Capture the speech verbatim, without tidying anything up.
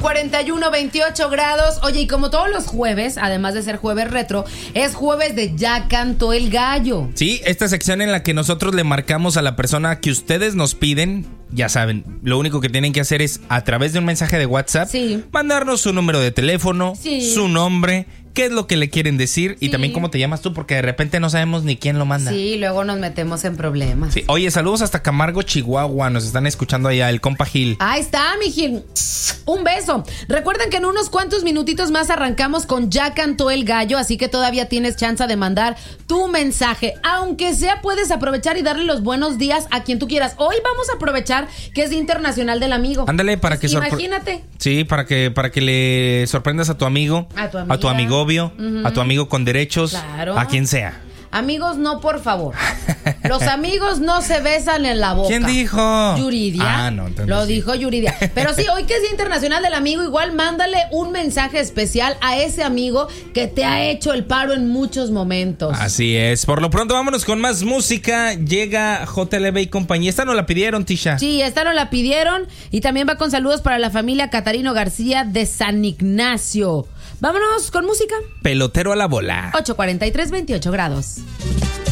cuarenta y uno, veintiocho grados. Oye, y como todos los jueves, además de ser jueves retro, es jueves de Ya Cantó el Gallo. Sí, esta sección en la que nosotros le marcamos a la persona que ustedes nos piden. Ya saben, lo único que tienen que hacer es a través de un mensaje de WhatsApp, sí, mandarnos su número de teléfono, sí, su nombre, qué es lo que le quieren decir, sí, y también cómo te llamas tú, porque de repente no sabemos ni quién lo manda. Sí, luego nos metemos en problemas. Sí. Oye, saludos hasta Camargo, Chihuahua, nos están escuchando allá, el compa Gil. Ahí está, mi Gil. Un beso. Recuerden que en unos cuantos minutitos más arrancamos con Ya Cantó el Gallo, así que todavía tienes chance de mandar tu mensaje. Aunque sea, puedes aprovechar y darle los buenos días a quien tú quieras. Hoy vamos a aprovechar que es Día Internacional del Amigo. Ándale, para que sorpre- Imagínate. Sí, para que para que le sorprendas a tu amigo, a tu amiga, a tu amigovio, uh-huh, a tu amigo con derechos, claro, a quien sea. Amigos, no, por favor. Los amigos no se besan en la boca. ¿Quién dijo? Yuridia. Ah, no, entonces Lo sí. dijo Yuridia. Pero sí, hoy que es Día Internacional del Amigo, igual mándale un mensaje especial a ese amigo que te ha hecho el paro en muchos momentos. Así es. Por lo pronto, vámonos con más música. Llega J L B y compañía. Esta nos la pidieron, Tisha. Sí, esta nos la pidieron. Y también va con saludos para la familia Catarino García de San Ignacio. Vámonos con música. Pelotero a la bola. ocho cuarenta y tres, veintiocho grados.